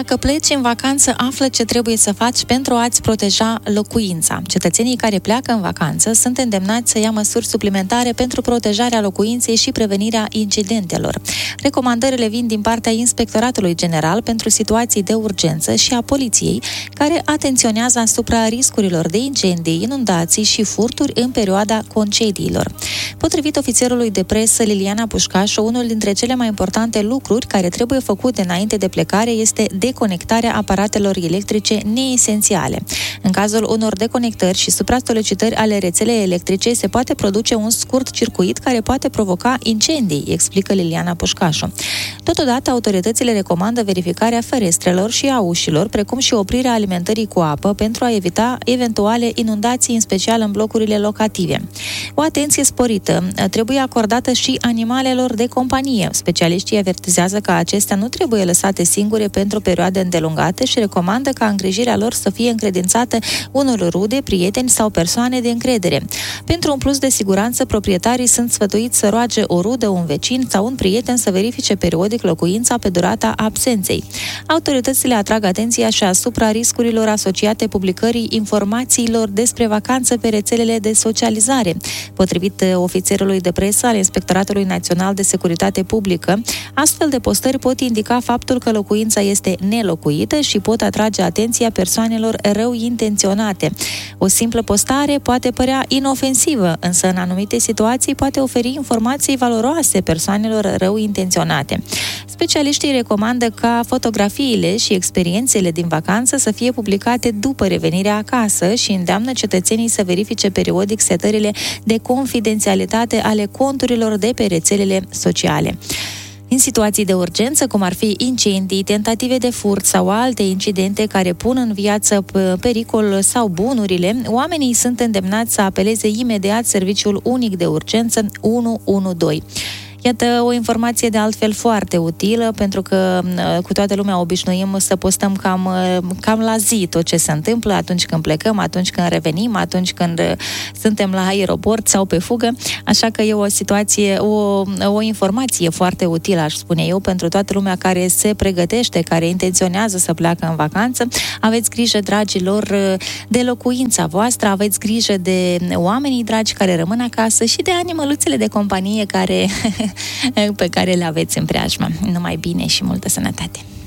Dacă pleci în vacanță, află ce trebuie să faci pentru a-ți proteja locuința. Cetățenii care pleacă în vacanță sunt îndemnați să ia măsuri suplimentare pentru protejarea locuinței și prevenirea incidentelor. Recomandările vin din partea Inspectoratului General pentru Situații de Urgență și a Poliției, care atenționează asupra riscurilor de incendii, inundații și furturi în perioada concediilor. Potrivit ofițerului de presă Liliana Pușcașu, unul dintre cele mai importante lucruri care trebuie făcute înainte de plecare este deconectarea aparatelor electrice neesențiale. În cazul unor deconectări și supra-solicitări ale rețelei electrice, se poate produce un scurt circuit care poate provoca incendii, explică Liliana Pușcașu. Totodată, autoritățile recomandă verificarea ferestrelor și a ușilor, precum și oprirea alimentării cu apă pentru a evita eventuale inundații, în special în blocurile locative. O atenție sporită trebuie acordată și animalelor de companie. Specialiștii avertizează că acestea nu trebuie lăsate singure pentru perioade îndelungate și recomandă ca îngrijirea lor să fie încredințată unor rude, prieteni sau persoane de încredere. Pentru un plus de siguranță, proprietarii sunt sfătuiți să roage o rudă, un vecin sau un prieten să verifice periodic locuința pe durata absenței. Autoritățile atrag atenția și asupra riscurilor asociate publicării informațiilor despre vacanță pe rețelele de socializare. Potrivit ofițerului de presă al Inspectoratului Național de Securitate Publică, astfel de postări pot indica faptul că locuința este nelocuită și pot atrage atenția persoanelor rău intenționate. O simplă postare poate părea inofensivă, însă în anumite situații poate oferi informații valoroase persoanelor rău intenționate. Specialiștii recomandă ca fotografiile și experiențele din vacanță să fie publicate după revenirea acasă și îndeamnă cetățenii să verifice periodic setările de confidențialitate ale conturilor de pe rețelele sociale. În situații de urgență, cum ar fi incendii, tentative de furt sau alte incidente care pun în viață pericol sau bunurile, oamenii sunt îndemnați să apeleze imediat Serviciul Unic de Urgență 112. Iată o informație de altfel foarte utilă, pentru că cu toată lumea obișnuim să postăm cam la zi tot ce se întâmplă atunci când plecăm, atunci când revenim, atunci când suntem la aeroport sau pe fugă, așa că e o situație, o informație foarte utilă, aș spune eu, pentru toată lumea care se pregătește, care intenționează să pleacă în vacanță. Aveți grijă, dragilor, de locuința voastră, aveți grijă de oamenii dragi care rămân acasă și de animăluțele de companie pe care le aveți în preajmă. Numai bine și multă sănătate!